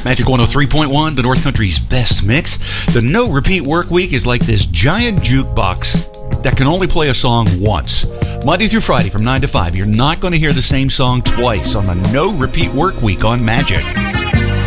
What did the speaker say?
Magic 103.1, the North Country's best mix. The No Repeat Work Week is like this giant jukebox that can only play a song once. Monday through Friday from 9 to 5. You're not going to hear the same song twice on the No Repeat Work Week on Magic.